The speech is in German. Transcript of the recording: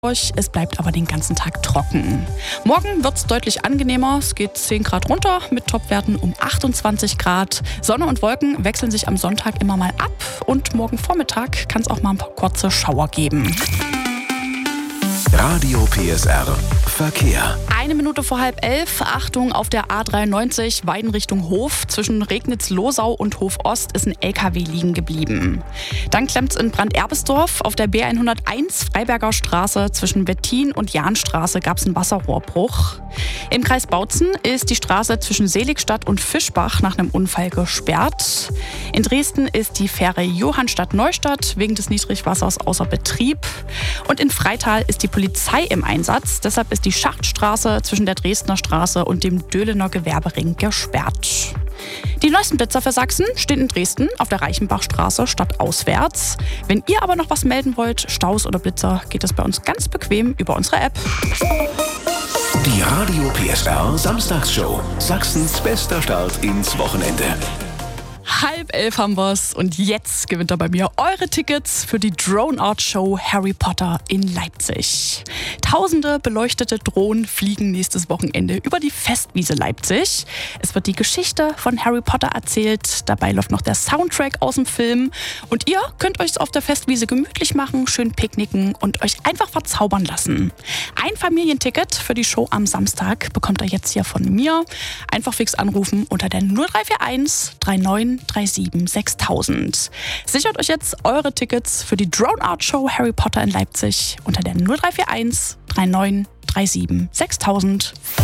Es bleibt aber den ganzen Tag trocken. Morgen wird es deutlich angenehmer. Es geht 10 Grad runter mit Topwerten um 28 Grad. Sonne und Wolken wechseln sich am Sonntag immer mal ab. Und morgen Vormittag kann es auch mal ein paar kurze Schauer geben. Radio PSR Verkehr. 1 Minute vor 10:30. Achtung, auf der A93 Weiden Richtung Hof. Zwischen Regnitz-Losau und Hof-Ost ist ein LKW liegen geblieben. Dann klemmt's in Brand-Erbesdorf. Auf der B101 Freiberger Straße zwischen Wettin und Jahnstraße gab's einen Wasserrohrbruch. Im Kreis Bautzen ist die Straße zwischen Seligstadt und Fischbach nach einem Unfall gesperrt. In Dresden ist die Fähre Johannstadt-Neustadt wegen des Niedrigwassers außer Betrieb. Und in Freital ist die Polizei im Einsatz. Deshalb ist die Schachtstraße zwischen der Dresdner Straße und dem Döhlener Gewerbering gesperrt. Die neuesten Blitzer für Sachsen stehen in Dresden auf der Reichenbachstraße stadtauswärts. Wenn ihr aber noch was melden wollt, Staus oder Blitzer, geht das bei uns ganz bequem über unsere App. Die Radio PSR Samstagsshow. Sachsens bester Start ins Wochenende. 10:30 haben wir's und jetzt gewinnt er bei mir eure Tickets für die Drone-Art-Show Harry Potter in Leipzig. Tausende beleuchtete Drohnen fliegen nächstes Wochenende über die Festwiese Leipzig. Es wird die Geschichte von Harry Potter erzählt, dabei läuft noch der Soundtrack aus dem Film und ihr könnt euch auf der Festwiese gemütlich machen, schön picknicken und euch einfach verzaubern lassen. Ein Familienticket für die Show am Samstag bekommt ihr jetzt hier von mir. Einfach fix anrufen unter der 0341 39 37 6000. Sichert euch jetzt eure Tickets für die Drone Art Show Harry Potter in Leipzig unter der 0341 39 37 6000.